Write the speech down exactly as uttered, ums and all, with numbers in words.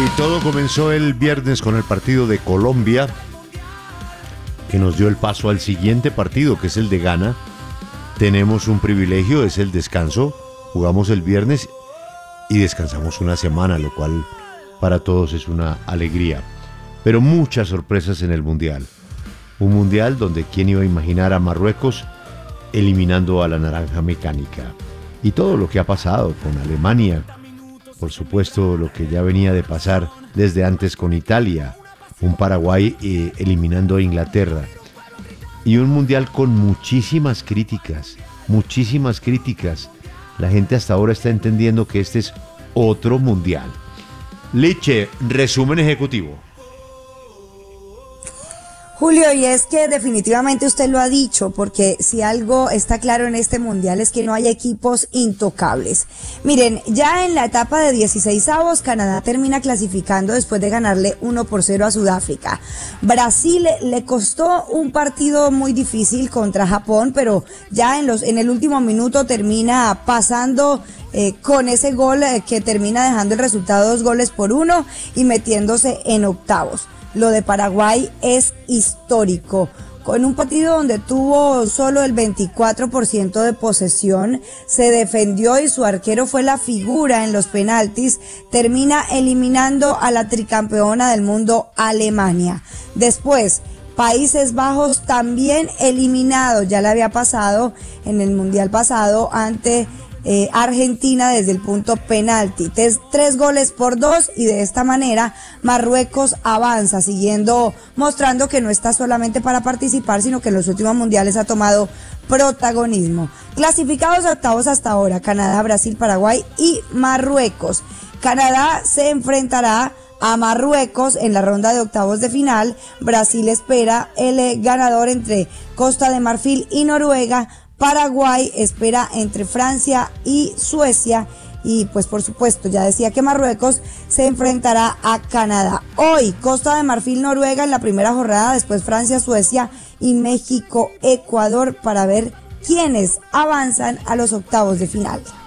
Y todo comenzó el viernes con el partido de Colombia, que nos dio el paso al siguiente partido, que es el de Ghana. Tenemos un privilegio, es el descanso. Jugamos el viernes y descansamos una semana, lo cual para todos es una alegría. Pero muchas sorpresas en el Mundial. Un Mundial donde quién iba a imaginar a Marruecos eliminando a la Naranja Mecánica. Y todo lo que ha pasado con Alemania. Por supuesto, lo que ya venía de pasar desde antes con Italia. Un Paraguay eh, eliminando a Inglaterra. Y un Mundial con muchísimas críticas. Muchísimas críticas. La gente hasta ahora está entendiendo que este es otro Mundial. Liche, resumen ejecutivo. Julio, y es que definitivamente usted lo ha dicho, porque si algo está claro en este mundial es que no hay equipos intocables. Miren, ya en la etapa de dieciseisavos, Canadá termina clasificando después de ganarle uno por cero a Sudáfrica. Brasil le costó un partido muy difícil contra Japón, pero ya en los en el último minuto termina pasando Eh, con ese gol eh, que termina dejando el resultado dos goles por uno y metiéndose en octavos. Lo de Paraguay es histórico. Con un partido donde tuvo solo el veinticuatro por ciento de posesión, se defendió y su arquero fue la figura en los penaltis, termina eliminando a la tricampeona del mundo, Alemania. Después, Países Bajos también eliminado, ya le había pasado en el mundial pasado ante Eh, Argentina desde el punto penalti, tres, tres goles por dos, y de esta manera Marruecos avanza, siguiendo mostrando que no está solamente para participar, sino que en los últimos mundiales ha tomado protagonismo. Clasificados a octavos hasta ahora, Canadá, Brasil, Paraguay y Marruecos. Canadá se enfrentará a Marruecos en la ronda de octavos de final. Brasil espera el ganador entre Costa de Marfil y Noruega. Paraguay espera entre Francia y Suecia, y pues por supuesto ya decía que Marruecos se enfrentará a Canadá. Hoy Costa de Marfil, Noruega en la primera jornada, después Francia, Suecia y México, Ecuador, para ver quiénes avanzan a los octavos de final.